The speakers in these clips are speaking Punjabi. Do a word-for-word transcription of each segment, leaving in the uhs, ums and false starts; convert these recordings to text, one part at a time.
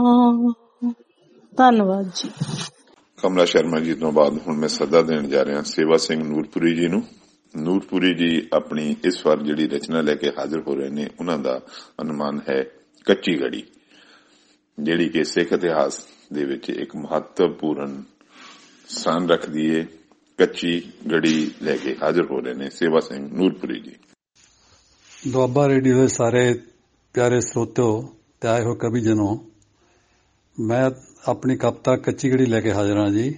ਧੰਨਵਾਦ ਜੀ। ਕਮਲਾ ਸ਼ਰਮਾ ਜੀ ਤੋਂ ਬਾਅਦ ਹੁਣ ਮੈਂ ਸੱਦਾ ਦੇਣ ਜਾ ਰਿਹਾ ਸੇਵਾ ਸਿੰਘ ਨੂਰਪੁਰੀ ਜੀ ਨੂੰ। ਨੂਰਪੁਰੀ ਜੀ ਆਪਣੀ ਇਸ ਵਾਰ ਜਿਹੜੀ ਰਚਨਾ ਲੈ ਕੇ ਹਾਜ਼ਰ ਹੋ ਰਹੇ ਨੇ, ਉਹਨਾਂ ਦਾ ਅਨੁਮਾਨ ਹੈ ਕੱਚੀ ਗੜੀ, ਜਿਹੜੀ ਕਿ ਸਿੱਖ ਇਤਿਹਾਸ ਦੇ ਵਿੱਚ ਇੱਕ ਮਹੱਤਵਪੂਰਨ ਸਥਾਨ ਰੱਖਦੀ ਹੈ। ਕੱਚੀ ਗੜੀ ਲੈ ਕੇ ਹਾਜ਼ਰ ਹੋ ਰਹੇ ਨੇ ਸੇਵਾ ਸਿੰਘ ਨੂਰਪੁਰੀ ਜੀ। ਦੁਆਬਾ ਰੇਡੀਓ ਦੇ ਸਾਰੇ ਪਿਆਰੇ ਸਰੋਤਿਓ ਤੇ ਆਏ ਹੋ ਕਵੀ ਜਨੋ, ਮੈਂ ਆਪਣੀ ਕਵਿਤਾ ਕੱਚੀ ਗੜੀ ਲੈ ਕੇ ਹਾਜ਼ਰ ਹਾਂ ਜੀ।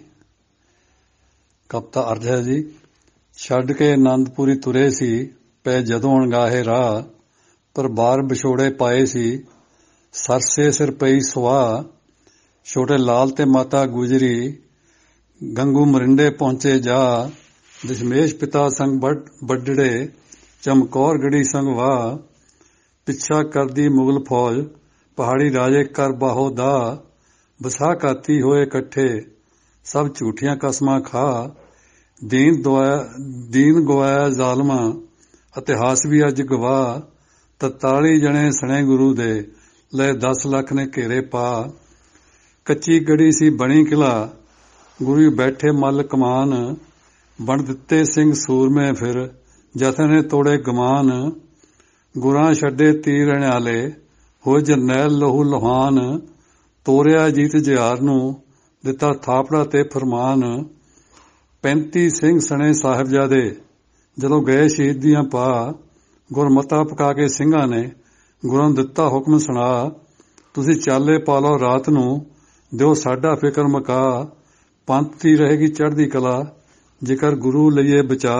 ਕਵਿਤਾ ਅਰਜ਼ ਹੈ ਜੀ। ਛੱਡ ਕੇ ਆਨੰਦਪੁਰੀ ਤੁਰੇ ਸੀ, ਪੈ ਜਦੋਂ ਅਣਗਾਹੇ ਰਾਹ, ਪਰ ਬਾਰ ਵਿਛੋੜੇ ਪਾਏ ਸੀ, ਸਰਸੇ ਸਿਰ ਪਈ ਸੁਆਹ। ਛੋਟੇ ਲਾਲ ਤੇ ਮਾਤਾ ਗੁਜਰੀ, ਗੰਗੂ ਮਰਿੰਡੇ ਪਹੁੰਚੇ ਜਾ, ਦਸ਼ਮੇਸ਼ ਪਿਤਾ ਸੰਗ ਵੱਡੜੇ, ਚਮਕੌਰ ਗੜੀ ਸੰਗ ਵਾਹ। ਪਿੱਛਾ ਕਰਦੀ ਮੁਗਲ ਫੌਜ, ਪਹਾੜੀ ਰਾਜੇ ਕਰ ਬਾਹੋ ਦਾ, ਬਸਾ ਕਾਤੀ ਹੋਏ ਇਕੱਠੇ, ਸਭ ਝੂਠੀਆਂ ਕਸਮਾਂ ਖਾ। ਦੀਨ ਦੁਆਇਆ ਦੀਨ ਗਵਾਇਆ ਜ਼ਾਲਮਾਂ, ਇਤਿਹਾਸ ਵੀ ਅੱਜ ਗਵਾਹ। ਤਰਤਾਲੀ ਜਣੇ ਸਣੇ ਗੁਰੂ ਦੇ, ਲੈ ਦਸ ਲੱਖ ਨੇ ਘੇਰੇ ਪਾ। ਕੱਚੀ ਗੜੀ ਸੀ ਬਣੀ ਕਿਲਾ, ਗੁਰੂ ਬੈਠੇ ਮੱਲ ਕਮਾਨ। ਬਣ ਦਿੱਤੇ ਸਿੰਘ ਸੂਰਮੇ ਫਿਰ, ਜਥੇ ਨੇ ਤੋੜੇ ਗਮਾਨ। ਗੁਰਾਂ ਛੱਡੇ ਤੀਰ ਅਣਿਆਲੇ, ਹੋਏ ਜਰਨੈਲ ਲਹੂ ਲੁਹਾਨ। ਤੋਰਿਆ ਜੀਤ ਜਿਹਾਰ ਨੂੰ, ਦਿੱਤਾ ਥਾਪੜਾ ਤੇ ਫਰਮਾਨ। ਪੈਂਤੀ ਸਿੰਘ ਸਣੇ ਸਾਹਿਬਜ਼ਾਦੇ, ਜਦੋਂ ਗਏ ਸ਼ਹੀਦੀਆਂ ਪਾ। ਗੁਰਮਤਾ ਪਕਾ ਕੇ ਸਿੰਘਾਂ ਨੇ, ਗੁਰਾਂ ਨੂੰ ਦਿੱਤਾ ਹੁਕਮ ਸੁਣਾ। ਤੁਸੀਂ ਚਾਲੇ ਪਾ ਲਓ ਰਾਤ ਨੂੰ, ਦਿਓ ਸਾਡਾ ਫਿਕਰ ਮੁਕਾ। ਪੰਥ ਦੀ ਰਹੇਗੀ ਚੜ੍ਹਦੀ ਕਲਾ, ਜੇਕਰ ਗੁਰੂ ਲਈਏ ਬਚਾ।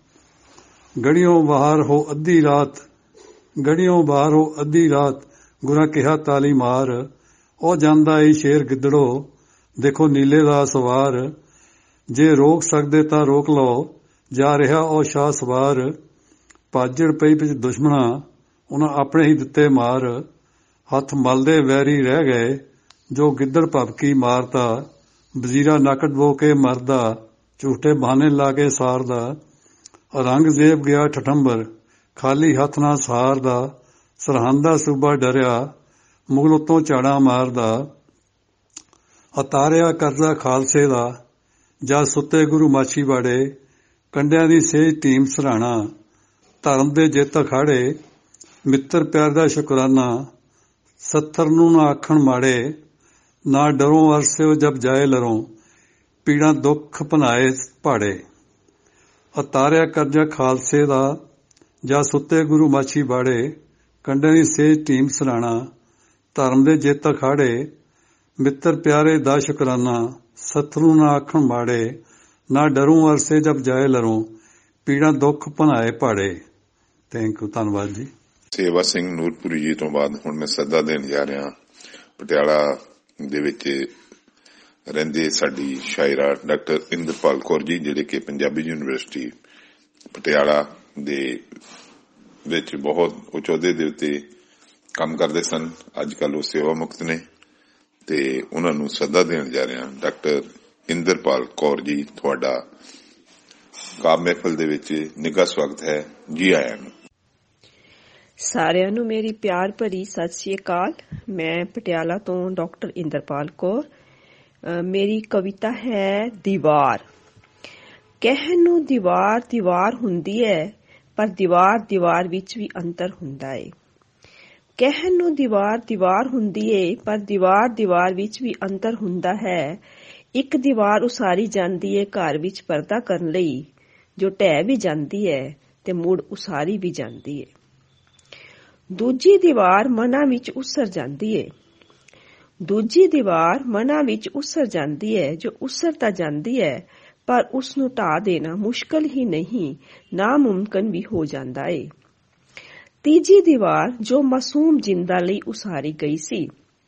ਗੜੀਓਂ ਬਾਹਰ ਹੋ ਅੱਧੀ ਰਾਤ, ਗੜੀਓਂ ਬਾਹਰ ਹੋ ਅੱਧੀ ਰਾਤ, ਗੁਰਾਂ ਕਿਹਾ ਤਾਲੀ ਮਾਰ। ਉਹ ਜਾਂਦਾ ਈ ਸ਼ੇਰ ਗਿੱਦੜੋ, ਦੇਖੋ ਨੀਲੇ ਦਾ ਸਵਾਰ। ਜੇ ਰੋਕ ਸਕਦੇ ਤਾਂ ਰੋਕ ਲਓ, ਜਾ ਰਿਹਾ ਉਹ ਸ਼ਾਹ ਸਵਾਰ। ਭਾਜੜ ਪਈ ਵਿੱਚ ਦੁਸ਼ਮਣਾ, ਉਹਨਾਂ ਆਪਣੇ ਹੀ ਦਿੱਤੇ ਮਾਰ। ਹੱਥ ਮਲਦੇ ਵੈਰੀ ਰਹਿ ਗਏ, ਜੋ ਗਿੱਦੜ ਭਬਕੀ ਮਾਰਦਾ। ਵਜ਼ੀਰਾ ਨੱਕ ਡਬੋ ਕੇ ਮਰਦਾ, ਝੂਠੇ ਬਹਾਨੇ ਲਾ ਕੇ ਸਾਰਦਾ। ਰੰਗ ਜ਼ੇਬ ਗਿਆ ਠਠੰਬਰ, ਖਾਲੀ ਹੱਥ ਨਾਲ ਸਹਾਰਦਾ। ਸਰਹੰਦ ਦਾ ਸੂਬਾ ਡਰਿਆ, ਮੁਗਲ ਉੱਤੋਂ ਝਾੜਾਂ ਮਾਰਦਾ। ਉਤਾਰਿਆ ਕਰਜ਼ਾ ਖਾਲਸੇ ਦਾ, ਜਦ ਸੁੱਤੇ ਗੁਰੂ ਮਾਛੀਵਾੜੇ। ਕੰਡਿਆਂ ਦੀ ਸੇਜ ਟੀਮ ਸਰਾਣਾ, ਧਰਮ ਦੇ ਜਿੱਤ ਅਖਾੜੇ। ਮਿੱਤਰ ਪਿਆਰ ਦਾ ਸ਼ੁਕਰਾਨਾ, ਸੱਥਰ ਨੂੰ ਨਾ ਆਖਣ ਮਾੜੇ। ਨਾ ਡਰੋਂ ਅਰਸਿਓ ਜਬ ਜਾਏ ਲਰੋਂ, ਪੀੜਾਂ ਦੁੱਖ ਭਨਾਏ ਭਾੜੇ। ਉਤਾਰਿਆ ਕਰਜ਼ਾ ਖਾਲਸੇ ਦਾ, ਜਦ ਸੁੱਤੇ ਗੁਰੂ ਮਾਛੀਵਾੜੇ। ਕੰਡਿਆਂ ਦੀ ਸੇਜ ਟੀਮ ਸਰਾਣਾ, ਧਰਮ ਦੇ ਜਿੱਤ ਅਖਾੜੇ। ਮਿੱਤਰ ਪਿਆਰੇ ਦਾ ਸ਼ੁਕਰਾਨਾ, ਸੱਥਰੂ ਨਾ ਆਖਣ ਮਾੜੇ। ਨਾ ਡਰੂ ਅਰਸੇ ਜਬ ਜਾਏ ਲਰੋਂ, ਪੀੜਾਂ ਦੁੱਖ ਭਨਾਏ ਭਾੜੇ। ਥੈਂਕ ਯੂ, ਧੰਨਵਾਦ ਜੀ। ਸੇਵਾ ਸਿੰਘ ਨੂਰਪੁਰੀ ਜੀ ਤੋਂ ਬਾਅਦ ਹੁਣ ਮੈਂ ਸੱਦਾ ਦੇਣ ਜਾ ਰਿਹਾ ਪਟਿਆਲਾ ਦੇ ਵਿੱਚ ਰਹਿੰਦੇ ਸਾਡੀ ਸ਼ਾਇਰਾ ਡਾਕਟਰ ਇੰਦਰਪਾਲ ਕੌਰ ਜੀ, ਜਿਹੜੇ ਕਿ ਪੰਜਾਬੀ ਯੂਨੀਵਰਸਿਟੀ ਪਟਿਆਲਾ ਦੇ ਵਿੱਚ ਬਹੁਤ ਉੱਚ ਅਹੁਦੇ ਦੇ ਉੱਤੇ ਕੰਮ ਕਰਦੇ ਸਨ। ਅੱਜ ਕੱਲ੍ਹ ਉਹ ਸੇਵਾ ਮੁਕਤ ਨੇ ਤੇ ਉਹਨਾਂ ਨੂੰ ਸੱਦਾ ਦੇਣ ਜਾ ਰਿਹਾ। ਡਾਕਟਰ ਇੰਦਰਪਾਲ ਕੌਰ ਜੀ, ਤੁਹਾਡਾ ਕਾਵਿ ਮਹਿਫਲ ਦੇ ਵਿੱਚ ਨਿੱਘਾ ਸਵਾਗਤ ਹੈ। ਜੀ ਆਇਆਂ ਨੂੰ। ਸਾਰਿਆਂ ਨੂੰ ਮੇਰੀ ਪਿਆਰ ਭਰੀ ਸਤਿ ਸ੍ਰੀ ਅਕਾਲ। ਮੈਂ ਪਟਿਆਲਾ ਤੋਂ ਡਾਕਟਰ ਇੰਦਰਪਾਲ ਕੌਰ। ਮੇਰੀ ਕਵਿਤਾ ਹੈ ਦੀਵਾਰ। ਕਹਿਣ ਨੂੰ ਦੀਵਾਰ ਦੀਵਾਰ ਹੁੰਦੀ ਹੈ, ਪਰ ਦੀਵਾਰ ਦੀਵਾਰ ਵਿੱਚ ਵੀ ਅੰਤਰ ਹੁੰਦਾ ਏ। ਕਹਿਣ ਨੂੰ ਦੀਵਾਰ ਦੀਵਾਰ ਹੁੰਦੀ ਏ, ਪਰ ਦੀਵਾਰ ਦੀਵਾਰ ਵਿੱਚ ਵੀ ਅੰਤਰ ਹੁੰਦਾ ਹੈ। ਇੱਕ ਦੀਵਾਰ ਉਸਾਰੀ ਜਾਂਦੀ ਏ ਘਰ ਵਿੱਚ ਪਰਦਾ ਕਰਨ ਲਈ, ਜੋ ਢਹਿ ਵੀ ਜਾਂਦੀ ਹੈ ਤੇ ਮੁੜ ਉਸਾਰੀ ਵੀ ਜਾਂਦੀ ਏ। ਦੂਜੀ ਦੀਵਾਰ ਮਨਾਂ ਵਿੱਚ ਉਸਰ ਜਾਂਦੀ ਏ ਦੂਜੀ ਦੀਵਾਰ ਮਨਾਂ ਵਿੱਚ ਉਸਰ ਜਾਂਦੀ ਹੈ, ਜੋ ਉਸਰ ਤਾਂ ਜਾਂਦੀ ਹੈ, ਪਰ ਉਸ ਨੂੰ ਢਾਹ ਦੇਣਾ ਮੁਸ਼ਕਲ ਹੀ ਨਹੀਂ, ਨਾਮੁਮਕਿਨ ਵੀ ਹੋ ਜਾਂਦਾ ਏ। ਤੀਜੀ ਦੀਵਾਰ ਜੋ ਮਾਸੂਮ ਜਿੰਦਾਂ ਲਈ ਉਸਾਰੀ ਗਈ ਸੀ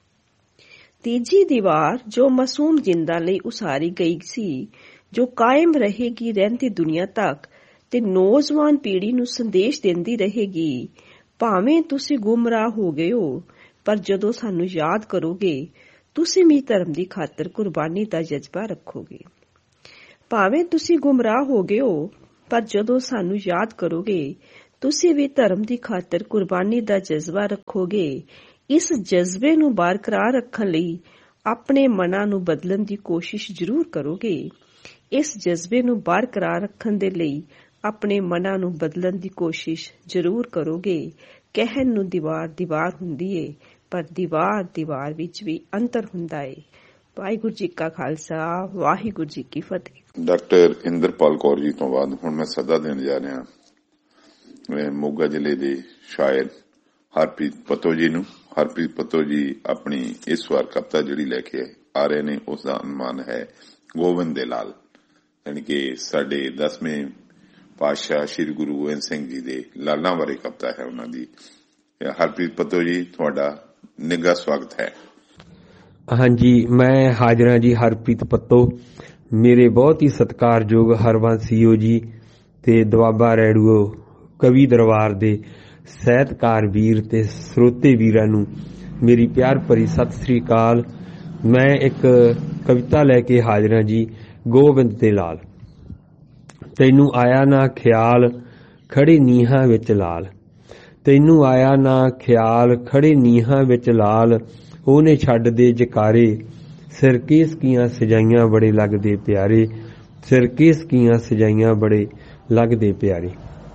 ਤੀਜੀ ਦੀਵਾਰ ਜੋ ਮਾਸੂਮ ਜਿੰਦਾਂ ਲਈ ਉਸਾਰੀ ਗਈ ਸੀ ਜੋ ਕਾਇਮ ਰਹੇਗੀ ਰਹਿੰਦੀ ਦੁਨੀਆ ਤੱਕ ਤੇ ਨੌਜਵਾਨ ਪੀੜ੍ਹੀ ਨੂੰ ਸੰਦੇਸ਼ ਦਿੰਦੀ ਰਹੇਗੀ। ਭਾਵੇਂ ਤੁਸੀਂ ਗੁੰਮਰਾਹ ਹੋ ਗਏ ਹੋ, ਪਰ ਜਦੋਂ ਸਾਨੂੰ ਯਾਦ ਕਰੋਗੇ, ਤੁਸੀਂ ਵੀ ਧਰਮ ਦੀ ਖਾਤਰ ਕੁਰਬਾਨੀ ਦਾ ਜਜ਼ਬਾ ਰੱਖੋਗੇ। ਭਾਵੇਂ ਤੁਸੀਂ ਗੁੰਮਰਾਹ ਹੋ ਗਏ ਹੋ, ਪਰ ਜਦੋਂ ਸਾਨੂੰ ਯਾਦ ਕਰੋਗੇ, ਤੁਸੀਂ ਵੀ ਧਰਮ ਦੀ ਖਾਤਰ ਕੁਰਬਾਨੀ ਦਾ ਜਜ਼ਬਾ ਰੱਖੋਗੇ। ਇਸ ਜਜ਼ਬੇ ਨੂੰ ਬਰਕਰਾਰ ਰੱਖਣ ਲਈ ਆਪਣੇ ਮਨਾਂ ਨੂੰ ਬਦਲਣ ਦੀ ਕੋਸ਼ਿਸ਼ ਜ਼ਰੂਰ ਕਰੋਗੇ। ਇਸ ਜਜ਼ਬੇ ਨੂੰ ਬਰਕਰਾਰ ਰੱਖਣ ਦੇ ਲਈ ਆਪਣੇ ਮਨਾਂ ਨੂੰ ਬਦਲਣ ਦੀ ਕੋਸ਼ਿਸ਼ ਜ਼ਰੂਰ ਕਰੋਗੇ। ਕਹਿਣ ਨੂੰ ਦੀਵਾਰ ਦੀਵਾਰ ਹੁੰਦੀ ਏ, ਪਰ ਦੀਵਾਰ ਦੀਵਾਰ ਵਿੱਚ ਵੀ ਅੰਤਰ ਹੁੰਦਾ ਏ। ਵਾਹਿਗੁਰੂ ਜੀ ਕਾ ਖਾਲਸਾ, ਵਾਹਿਗੁਰੂ ਜੀ ਕੀ ਫਤਿਹ। ਡਾਕਟਰ ਇੰਦਰਪਾਲ ਕੌਰ ਜੀ ਤੋਂ ਬਾਅਦ ਹੁਣ ਮੈਂ ਸੱਦਾ ਦੇਣ ਜਾ ਰਿਹਾ ਮੋਗਾ ਜ਼ਿਲ੍ਹੇ ਦੇ ਸ਼ਾਇਰ ਹਰਪ੍ਰੀਤ ਪੱਤੋ ਜੀ ਨੂੰ। ਹਰਪ੍ਰੀਤ ਪੱਤੋ ਜੀ ਆਪਣੀ ਇਸ ਵਾਰ ਕਵਿਤਾ ਜਿਹੜੀ ਲੈ ਕੇ ਆ ਰਹੇ ਨੇ ਉਸ ਦਾ ਅਨੁਮਾਨ ਹੈ ਗੋਬਿੰਦ ਦੇ ਲਾਲ, ਯਾਨੀ ਕਿ ਸਾਡੇ ਦਸਵੇਂ ਪਾਤਸ਼ਾਹ ਸ੍ਰੀ ਗੁਰੂ ਗੋਬਿੰਦ ਸਿੰਘ ਜੀ ਦੇ ਲਾਲਾਂ ਬਾਰੇ ਕਵਿਤਾ ਹੈ ਉਹਨਾਂ ਦੀ। ਹਰਪ੍ਰੀਤ ਪੱਤੋ ਜੀ, ਤੁਹਾਡਾ ਨਿੱਘਾ ਸਵਾਗਤ ਹੈ। ਹਾਂਜੀ, ਮੈਂ ਹਾਜ਼ਰ ਹਾਂ ਜੀ। ਹਰਪ੍ਰੀਤ ਪੱਤੋ, ਮੇਰੇ ਬਹੁਤ ਹੀ ਸਤਿਕਾਰਯੋਗ ਹਰਬੰਸ ਸੀਓ ਜੀ ਤੇ ਦੁਆਬਾ ਰੇਡੀਓ ਕਵੀ ਦਰਬਾਰ ਦੇ ਸਾਹਿਤਕਾਰ ਵੀਰ ਤੇ ਸਰੋਤੇ ਵੀਰਾਂ ਨੂੰ ਮੇਰੀ ਪਿਆਰ ਭਰੀ ਸਤਿ ਸ੍ਰੀ ਅਕਾਲ। ਮੈਂ ਇੱਕ ਕਵਿਤਾ ਲੈ ਕੇ ਹਾਜ਼ਰ ਹਾਂ ਜੀ, ਗੋਬਿੰਦ ਦੇ ਲਾਲ। ਤੈਨੂੰ ਆਇਆ ਨਾ ਖਿਆਲ ਖੜੇ ਨੀਹਾਂ ਵਿੱਚ ਲਾਲ, ਤੈਨੂੰ ਆਇਆ ਨਾ ਖਿਆਲ ਖੜੇ ਨੀਹਾਂ ਵਿੱਚ ਲਾਲ, ਉਹਨੇ ਛੱਡ ਦੇ ਜਕਾਰੇ ਸਿਰਕੇਸ ਕੀਆਂ ਸਜਾਈਆਂ ਬੜੇ ਲੱਗਦੇ ਪਿਆਰੇ, ਸਿਰਕੇਸ ਕੀਆਂ ਸਜਾਈਆਂ ਬੜੇ ਲੱਗਦੇ ਪਿਆਰੇ।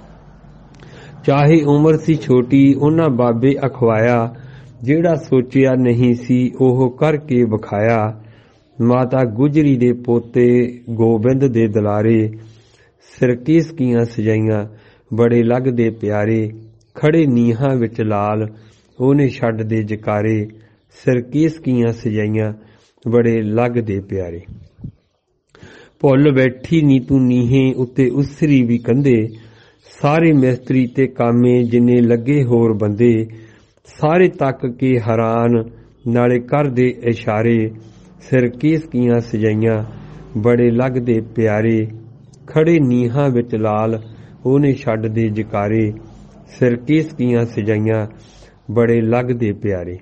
ਚਾਹੇ ਉਮਰ ਸੀ ਛੋਟੀ ਉਹਨਾਂ ਬਾਬੇ ਅਖਵਾਇਆ, ਜਿਹੜਾ ਸੋਚਿਆ ਨਹੀਂ ਸੀ ਉਹ ਕਰਕੇ ਵਿਖਾਇਆ। ਮਾਤਾ ਗੁਜਰੀ ਦੇ ਪੋਤੇ ਗੋਬਿੰਦ ਦੇ ਦੁਲਾਰੇ, ਸਿਰਕੇਸ ਕੀਆਂ ਸਜਾਈਆਂ ਬੜੇ ਲੱਗਦੇ ਪਿਆਰੇ। ਖੜੇ ਨੀਹਾਂ ਵਿੱਚ ਲਾਲ ਉਹਨੇ ਛੱਡ ਦੇ ਜਕਾਰੇ, ਸਿਰਕੇਸ ਕੀਆਂ ਸਜਾਈਆਂ ਬੜੇ ਲੱਗਦੇ ਪਿਆਰੇ। ਭੁੱਲ ਬੈਠੀ ਨੀ ਤੂੰ ਨੀਹੇ ਉੱਤੇ ਉਸਰੀ ਵੀ ਕੰਧੇ, ਸਾਰੇ ਮਿਸਤਰੀ ਤੇ ਕਾਮੇ ਜਿੰਨੇ ਲੱਗੇ ਹੋਰ ਬੰਦੇ, ਸਾਰੇ ਤੱਕ ਕੇ ਹੈਰਾਨ ਨਾਲੇ ਕਰਦੇ ਇਸ਼ਾਰੇ, ਸਿਰਕੇਸ ਕੀਆਂ ਸਜਾਈਆਂ ਬੜੇ ਲੱਗਦੇ ਪਿਆਰੇ। ਖੜੇ ਨੀਹਾਂ ਵਿੱਚ ਲਾਲ ਉਹਨੇ ਛੱਡ ਦੇ ਜਕਾਰੇ, ਸਿਰਕੇਸ ਕੀਆਂ ਸਜਾਈਆਂ ਬੜੇ ਲੱਗਦੇ ਪਿਆਰੇ।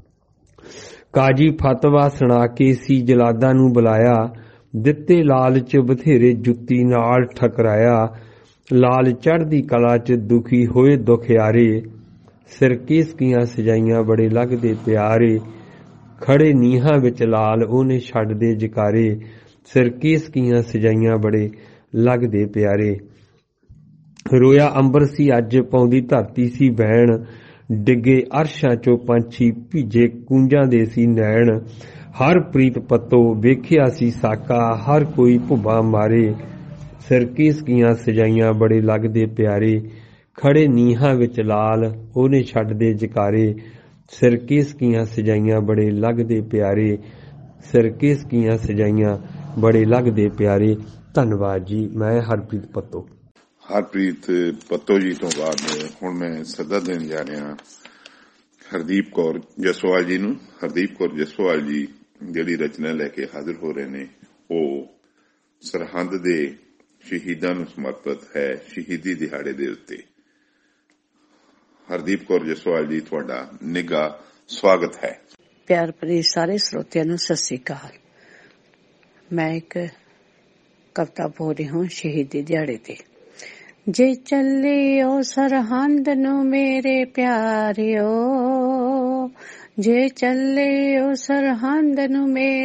ਕਾਜੀ ਫਤਵਾ ਸੁਣਾ ਕੇ ਸੀ ਜਲਾਦਾਂ ਨੂੰ ਬੁਲਾਇਆ, ਦਿੱਤੇ ਲਾਲਚ ਬਥੇਰੇ ਜੁੱਤੀ ਨਾਲ ਠਕਰਾਇਆ। ਲਾਲ ਚੜ੍ਹਦੀ ਕਲਾ ਚ ਦੁਖੀ ਹੋਏ ਦੁਖਿਆਰੇ, ਸਿਰਕੇਸ ਕੀਆਂ ਸਜਾਈਆਂ ਬੜੇ ਲੱਗਦੇ ਪਿਆਰੇ। ਖੜੇ ਨੀਹਾਂ ਵਿੱਚ ਲਾਲ ਉਹਨੇ ਛੱਡ ਦੇ ਜਕਾਰੇ, ਸਿਰਕੇਸ ਕੀਆਂ ਸਜਾਈਆਂ ਬੜੇ ਲੱਗਦੇ ਪਿਆਰੇ। ਰੋਇਆ ਅੰਬਰ ਸੀ ਅੱਜ ਪਾਉਂਦੀ ਧਰਤੀ ਸੀ ਬੈਣ, ਡਿੱਗੇ ਅਰਸ਼ਾਂ ਚੋਂ ਪੰਛੀ ਭੀਜੇ ਕੂੰਜਾਂ ਦੇ ਸੀ ਨੈਣ। ਹਰਪ੍ਰੀਤ ਪੱਤੋ ਵੇਖਿਆ ਸੀ ਸਾਕਾ ਹਰ ਕੋਈ ਭੁੱਬਾ ਮਾਰੇ, ਸਿਰਕੇਸ ਕੀਆਂ ਸਜਾਈਆਂ ਬੜੇ ਲੱਗਦੇ ਪਿਆਰੇ। ਖੜੇ ਨੀਹਾਂ ਵਿੱਚ ਲਾਲ ਉਹਨੇ ਛੱਡ ਦੇ ਜਕਾਰੇ, ਸਿਰਕੇਸ ਕੀਆਂ ਸਜਾਈਆਂ ਬੜੇ ਲੱਗਦੇ ਪਿਆਰੇ, ਸਿਰਕੇਸ ਕੀਆਂ ਸਜਾਈਆਂ ਬੜੇ ਲੱਗਦੇ ਪਿਆਰੇ। ਧੰਨਵਾਦ ਜੀ। ਮੈਂ ਹਰਪ੍ਰੀਤ ਪੱਤੋ। ਹਰਪ੍ਰੀਤ ਪੱਤੋ ਜੀ ਤੋਂ ਬਾਅਦ ਹੁਣ ਮੈਂ ਸੱਦਾ ਦੇਣ ਜਾ ਰਿਹਾ ਹਰਦੀਪ ਕੌਰ ਜਸਵਾਲ ਜੀ ਨੂੰ। ਹਰਦੀਪ ਕੌਰ ਜਸਵਾਲ ਜੀ ਜਿਹੜੀ ਰਚਨਾ ਲੈ ਕੇ ਹਾਜ਼ਰ ਹੋ ਰਹੇ ਨੇ ਉਹ ਸਰਹੰਦ ਦੇ ਸ਼ਹੀਦਾਂ ਨੂੰ ਸਮਰਪਿਤ ਹੈ, ਸ਼ਹੀਦੀ ਦਿਹਾੜੇ ਦੇ ਉੱਤੇ। ਹਰਦੀਪ ਕੌਰ ਜਸਵਾਲ ਜੀ, ਤੁਹਾਡਾ ਨਿੱਘਾ ਸਵਾਗਤ ਹੈ। ਪਿਆਰ ਭਰੀ ਸਾਰੇ ਸਰੋਤਿਆਂ ਨੂੰ ਸਤਿ ਸ੍ਰੀ ਅਕਾਲ। ਮੈਂ ਇੱਕ ਕਵਿਤਾ ਬੋਲ ਰਹੀ ਹਾਂ ਸ਼ਹੀਦੀ ਦਿਹਾੜੇ ਤੇ। ਜੇ ਚੱਲਿਓ ਸਰਹੰਦ ਨੂੰ ਮੇਰੇ ਪਿਆਰਿਓ, ਜੇ ਚੱਲਿਓ ਸਰਹੰਦ ਨੂੰ ਮੇਰੇ